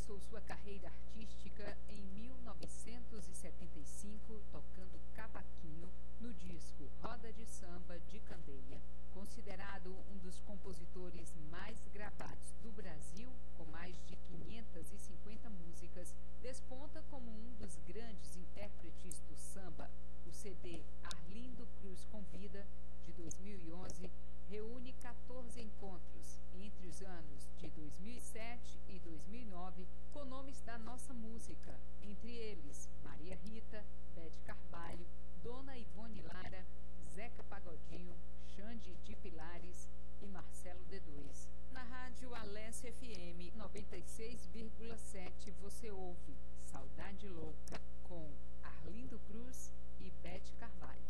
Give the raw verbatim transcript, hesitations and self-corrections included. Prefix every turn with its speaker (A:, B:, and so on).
A: começou sua carreira artística em mil novecentos e setenta e cinco, tocando cavaquinho no disco Roda de Samba de Candeia. Considerado um dos compositores mais gravados do Brasil, com mais de quinhentas e cinquenta músicas, desponta como um dos grandes intérpretes do samba. O C D Arlindo Cruz Convida, de dois mil e onze, reúne quatorze encontros entre os anos de dois mil e sete e dois mil e nove, com nomes da nossa música, entre eles Maria Rita, Beth Carvalho, Dona Ivone Lara, Zeca Pagodinho, Xande de Pilares e Marcelo D dois. Na rádio Alesse F M noventa e seis vírgula sete você ouve Saudade Louca com Arlindo Cruz e Beth Carvalho.